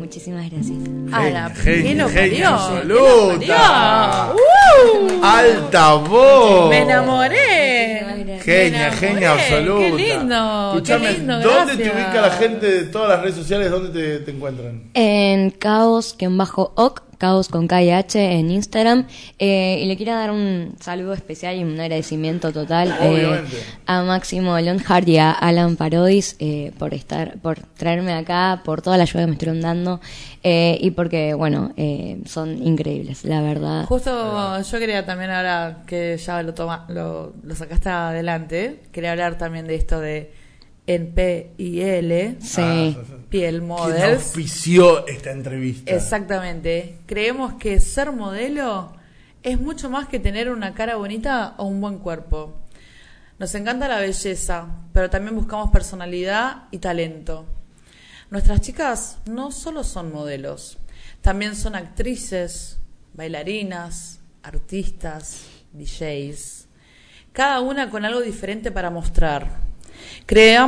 muchísimas gracias. ¿Qué lo parió? Absoluta. Alta voz. Me enamoré. Genia absoluta. Qué lindo. Escuchame, qué lindo, ¿dónde gracias. te ubica la gente de todas las redes sociales? ¿Dónde te encuentran? En caos-oc, caos con KH en Instagram. Y le quiero dar un saludo especial y un agradecimiento total Obviamente. a Máximo Lonhard y a Alan Parodis por traerme acá, por toda la ayuda que me estuvieron dando y porque, bueno, son increíbles, la verdad. Justo yo quería también, ahora que ya lo sacaste adelante, quería hablar también de esto de en P y L, Sí. Piel ¿Quién Models. auspició esta entrevista? Exactamente. Creemos que ser modelo es mucho más que tener una cara bonita o un buen cuerpo. Nos encanta la belleza, pero también buscamos personalidad y talento. Nuestras chicas no solo son modelos, también son actrices, bailarinas, artistas, DJs, cada una con algo diferente para mostrar. Creamos